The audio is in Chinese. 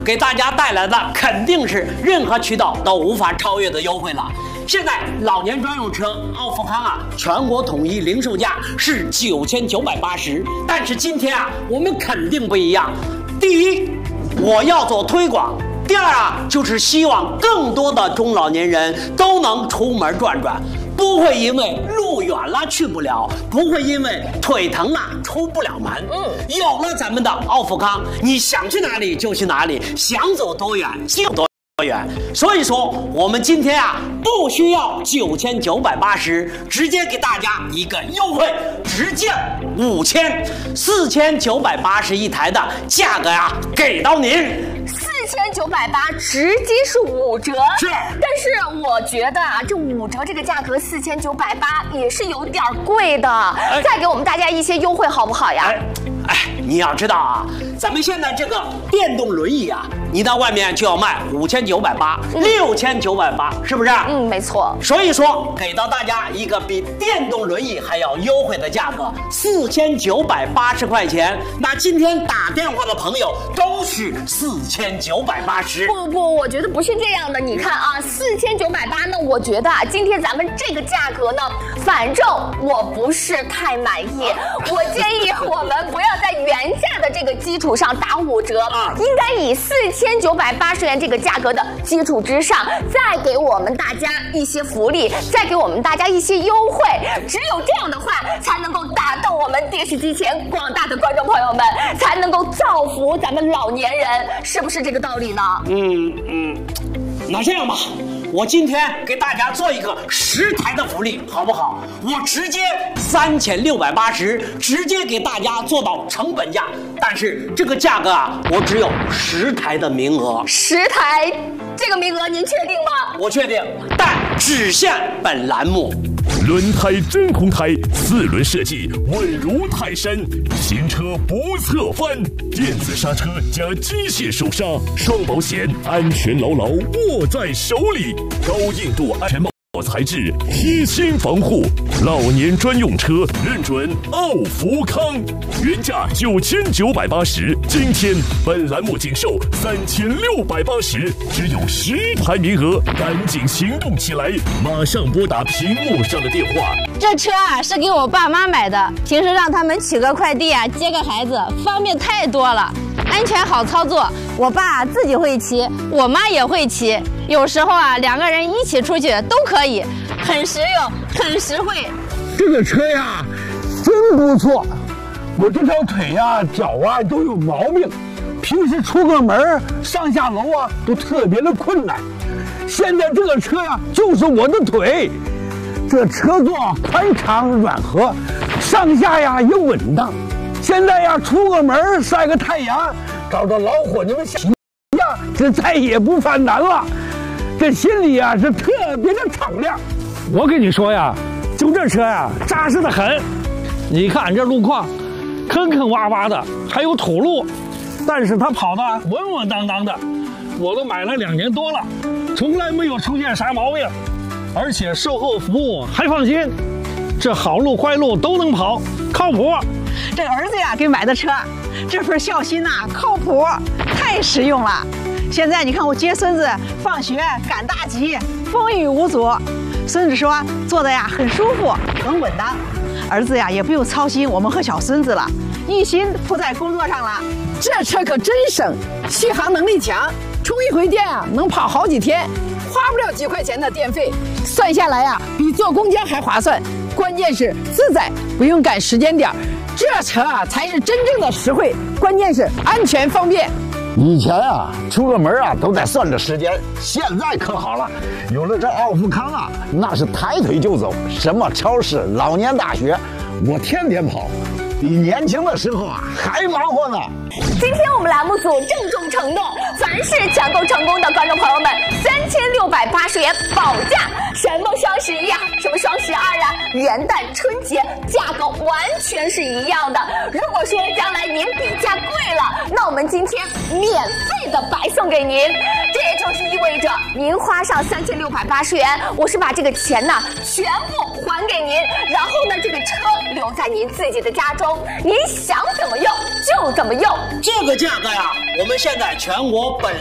给大家带来的肯定是任何渠道都无法超越的优惠了。现在老年专用车奥富康啊，全国统一零售价是9980，但是今天啊，我们肯定不一样。第一，我要做推广。第二啊，就是希望更多的中老年人都能出门转转，不会因为路远了去不了，不会因为腿疼了出不了门。有了咱们的奥富康，你想去哪里就去哪里，想走多远就多远。所以说，我们今天啊，不需要9980，直接给大家一个优惠，直接5000，4980一台的价格呀，给到您。 4980直接是5折， 是。 但是我觉得啊，这5折这个价格4980也是有点贵的，再给我们大家一些优惠好不好呀？ 你要知道啊，咱们现在这个电动轮椅啊，你到外面就要卖5980，6980，是不是？ 没错。 所以说，给到大家一个比电动轮椅还要优惠的价格，4980块钱。那今天打电话的朋友都是4980。 不，我觉得不是这样的。你看啊，4980呢，我觉得啊，今天咱们这个价格呢，反正我不是太满意。我建议我们不要在原价的这个基础上打5折，应该以4980元这个价格的基础之上，再给我们大家一些福利，再给我们大家一些优惠。只有这样的话，才能够打动我们电视机前广大的观众朋友们，才能够造福咱们老年人，是不是这个道理呢？ 那这样吧，我今天给大家做一个10台的福利，好不好？我直接3680，直接给大家做到成本价。但是这个价格啊，我只有10台的名额。 10台，这个名额您确定吗？ 我确定，但只限本栏目。 轮胎真空胎，4轮设计稳如泰山，新车不侧翻，电子刹车加机械手刹，双保险，安全牢牢握在手里，高硬度安全帽材质，贴心防护，老年专用车认准奥福康，原价9980，今天本栏目仅售3680，只有10台名额，赶紧行动起来，马上拨打屏幕上的电话。 这车啊是给我爸妈买的，平时让他们取个快递啊，接个孩子，方便太多了，安全好操作。我爸自己会骑，我妈也会骑，有时候啊2个人一起出去都可以，很实用，很实惠。 这个车呀，真不错。我这条腿呀、脚啊都有毛病，平时出个门上下楼啊都特别的困难。现在这个车呀，就是我的腿。这车座宽敞软和，上下呀也稳当。现在呀，出个门晒个太阳，找着老伙计们下呀，这再也不犯难了。这心里呀是特别的敞亮。 我跟你说呀，就这车呀，扎实的很。你看这路况，坑坑洼洼的，还有土路，但是它跑得稳稳当当的。我都买了2年多了，从来没有出现啥毛病，而且售后服务还放心。这好路坏路都能跑，靠谱。 这儿子呀给买的车，这份孝心呐，靠谱，太实用了。现在你看我接孙子放学赶大集，风雨无阻。孙子说坐的呀很舒服，很稳当。儿子呀也不用操心我们和小孙子了，一心扑在工作上了。这车可真省，续航能力强，充一回电啊能跑好几天，花不了几块钱的电费，算下来呀比坐公交还划算。关键是自在，不用赶时间点，这车啊才是真正的实惠，关键是安全方便。 以前啊，出个门啊都得算着时间，现在可好了，有了这奥富康啊，那是抬腿就走，什么超市、老年大学，我天天跑，比年轻的时候啊还忙活呢。 今天我们栏目组郑重承诺，凡是抢购成功的观众朋友们，3680元保价。什么双11呀，什么双12啊，元旦、春节，价格完全是一样的。如果说将来您比价贵了，那我们今天免费的白送给您。这也就是意味着您花上3680元，我是把这个钱呢全部花还给您，然后呢，这个车留在您自己的家中，您想怎么用就怎么用。 这个价格呀，我们现在全国本